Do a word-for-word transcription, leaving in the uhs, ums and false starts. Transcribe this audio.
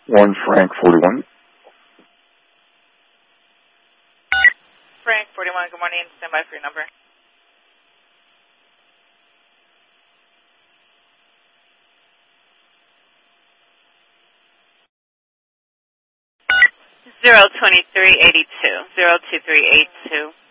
one Frank forty-one. Frank forty-one, good morning. Stand by for your number. Zero twenty-three eighty-two. Zero two three eight two.